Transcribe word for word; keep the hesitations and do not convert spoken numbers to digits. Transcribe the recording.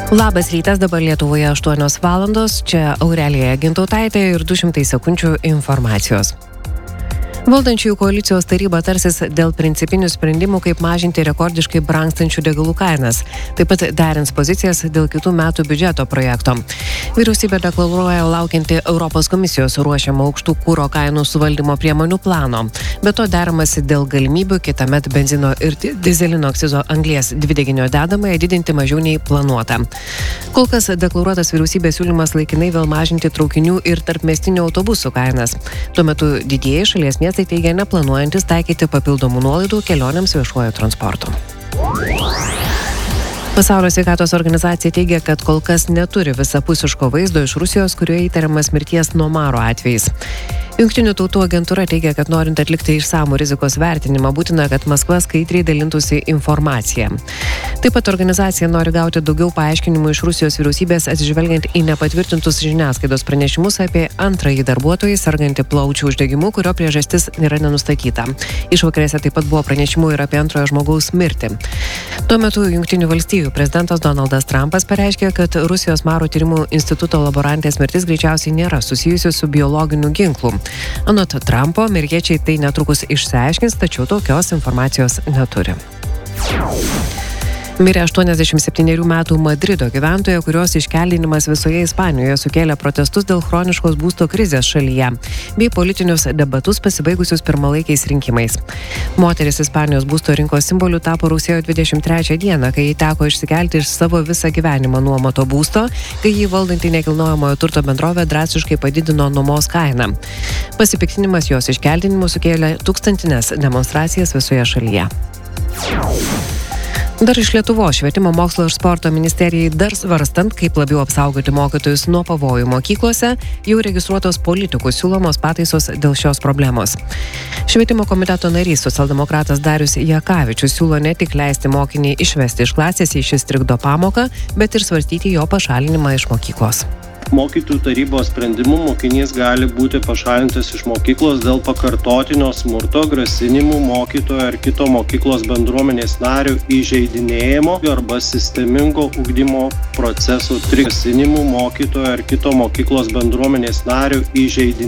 Labas rytas, dabar Lietuvoje aštuonios valandos, čia Aurelija Gintautaitė ir du šimtai sekundžių informacijos. Valdančiųjų koalicijos taryba tarsis dėl principinių sprendimų, kaip mažinti rekordiškai brangstančių degalų kainas. Taip pat derins pozicijas dėl kitų metų biudžeto projekto. Vyriausybė deklaruoja laukianti Europos komisijos ruošiamo aukštų kuro kainų suvaldymo priemonių plano. Be to deramasi dėl galimybių kitąmet benzino ir dizelino akcizo anglies dvideginio dedamąją didinti mažiau nei planuota. Kol kas deklaruotas vyriausybės siūlymas laikinai vėl mažinti traukinių ir tarpmiestinių autobusų kainas. Tuo metu didieji šalies miestai teigia neplanuojantis taikyti papildomų nuolaidų kelionėms viešuoju transportu. Pasaulio sveikatos organizacija teigia, kad kol kas neturi visapusiško vaizdo iš Rusijos, kurioje įtariamas mirties nuo maro atvejais. Jungtinių tautų agentūra teigia, kad norint atlikti išsamų rizikos vertinimą, būtina, kad Maskva skaidriai dalintųsi informaciją. Taip pat organizacija nori gauti daugiau paaiškinimų iš Rusijos vyriausybės atsižvelgiant į nepatvirtintus žiniasklaidos pranešimus apie antrąjį darbuotoją sergantį plaučių uždegimu, kurio priežastis nėra nenustatyta. Išvakarėse taip pat buvo pranešimų ir apie antrojo žmogaus mirtį. Tuo metu Jungtinių valstijų prezidentas Donaldas Trumpas pareiškė, kad Rusijos maro tyrimų instituto laborantės mirtis greičiausiai nėra susijusi su biologiniu ginklu. Anot Trumpo, amerikiečiai tai netrukus išsiaiškins, tačiau tokios informacijos neturi. Mirė aštuoniasdešimt septynerių metų Madrido gyventoja, kurios iškeldinimas visoje Ispanijoje sukėlė protestus dėl chroniškos būsto krizės šalyje, bei politinius debatus pasibaigusius pirmalaikiais rinkimais. Moteris Ispanijos būsto rinkos simboliu tapo rugsėjo dvidešimt trečią dieną, kai jai teko išsikelti iš savo visą gyvenimą nuomoto būsto, kai jį valdanti nekilnojamojo turto bendrovė drastiškai padidino nuomos kainą. Pasipiktinimas jos iškeldinimu sukėlė tūkstantines demonstracijas visoje šalyje. Dar iš Lietuvos švietimo mokslo ir sporto ministerijai dar svarstant, kaip labiau apsaugoti mokytojus nuo pavojų mokyklose, jau registruotos politikų siūlomos pataisos dėl šios problemos. Švietimo komiteto narys socialdemokratas Darius Jakavičius siūlo ne tik leisti mokinį išvesti iš klasės, jei šis trikdo pamoką, bet ir svarstyti jo pašalinimą iš mokyklos. Mokytojų tarybos sprendimu mokinys gali būti pašalintas iš mokyklos dėl pakartotinio smurto, grasinimų mokytojo ar kito mokyklos bendruomenės nario įžeidinėjimo arba sistemingo ugdymo procesų grasinimų mokytojo ar kito mokyklos bendruomenės nario įžeidinėjimo.